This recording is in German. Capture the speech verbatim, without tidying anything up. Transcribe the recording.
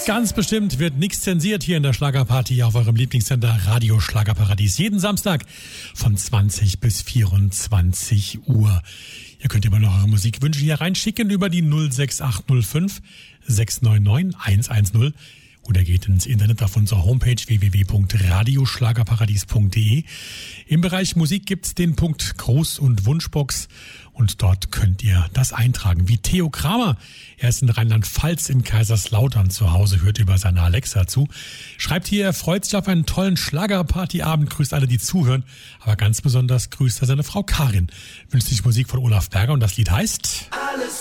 Ganz bestimmt wird nichts zensiert hier in der Schlagerparty auf eurem Lieblingssender Radio Schlagerparadies. Jeden Samstag von zwanzig bis vierundzwanzig Uhr. Ihr könnt immer noch eure Musikwünsche hier reinschicken über die null sechs acht null fünf sechs neun neun eins eins null oder geht ins Internet auf unserer Homepage w w w punkt radioschlagerparadies punkt d e. Im Bereich Musik gibt's den Punkt Gruß- und Wunschbox und dort könnt ihr das eintragen. Wie Theo Kramer, er ist in Rheinland-Pfalz in Kaiserslautern zu Hause, hört über seine Alexa zu. Schreibt hier, er freut sich auf einen tollen Schlagerpartyabend, grüßt alle, die zuhören, aber ganz besonders grüßt er seine Frau Karin. Wünscht sich Musik von Olaf Berger und das Lied heißt... Alles